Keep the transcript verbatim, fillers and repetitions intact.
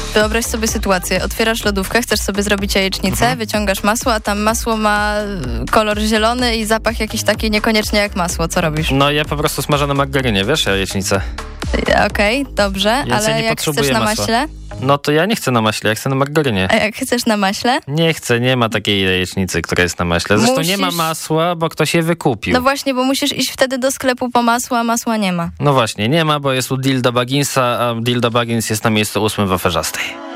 Wyobraź sobie sytuację. Otwierasz lodówkę, chcesz sobie zrobić jajecznicę, Mhm. wyciągasz masło, a tam masło ma kolor zielony i zapach jakiś taki niekoniecznie jak masło. Co robisz? No ja po prostu smażę na margarynie, wiesz, jajecznicę. Okej, okay, dobrze, Więcej ale nie jak potrzebuję chcesz na masła. maśle? No to ja nie chcę na maśle, ja chcę na margarynie. A jak chcesz na maśle? Nie chcę, nie ma takiej jajecznicy, która jest na maśle. Zresztą Musisz... nie ma masła, bo ktoś je wykupił. No właśnie, bo musisz iść wtedy do sklepu po masło, a masła nie ma. No właśnie, nie ma, bo jest u Dildo Bagginsa, a Dildo Baggins jest na miejscu ósmym w Aferzastej.